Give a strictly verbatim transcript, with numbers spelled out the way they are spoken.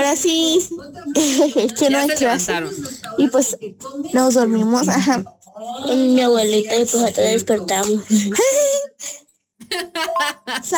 ahora sí, que no Ya hay se clase. levantaron. Y pues nos dormimos, ajá. Con mi abuelita y pues hasta despertamos.